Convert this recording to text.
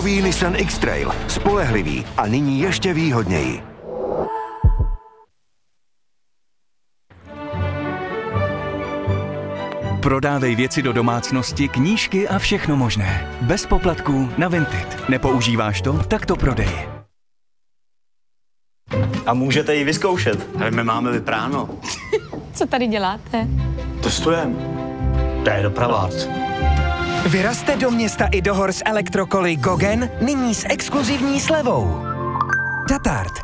Nový Nissan X-Trail. Spolehlivý a nyní ještě výhodněji. Prodávej věci do domácnosti, knížky a všechno možné. Bez poplatků na Vinted. Nepoužíváš to? Tak to prodej. A můžete ji vyzkoušet. Ale my máme vypráno. Co tady děláte? Testujeme. To je doprava. Vyrazte do města i do hor s elektrokoly Gogen, nyní s exkluzivní slevou. Datard.